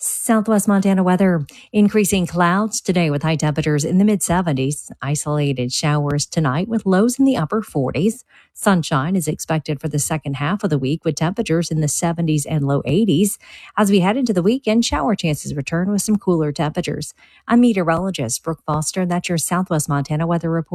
Southwest Montana weather. Increasing clouds today with high temperatures in the mid 70s. Isolated showers tonight with lows in the upper 40s. Sunshine is expected for the second half of the week with temperatures in the 70s and low 80s. As we head into the weekend, shower chances return with some cooler temperatures. I'm meteorologist Brooke Foster. That's your Southwest Montana weather report.